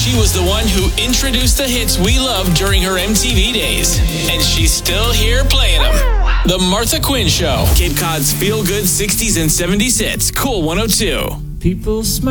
She was the one who introduced the hits we loved during her MTV days. And she's still here playing them. The Martha Quinn Show. Cape Cod's feel-good 60s and 70s hits. Cool 102. People smile.